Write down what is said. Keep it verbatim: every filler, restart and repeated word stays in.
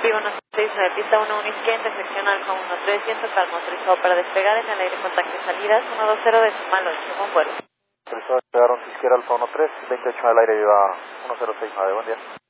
Vivo uno seis nueve, pista uno uno izquierda, intersección Alfa uno trescientos, calma autorizado para despegar en el aire, contacto salidas uno dos cero decimal ocho, con vuelo. Autorizado a despegar once izquierda Alfa uno tres, veintiocho al aire, viva uno cero seis nueve, buen día.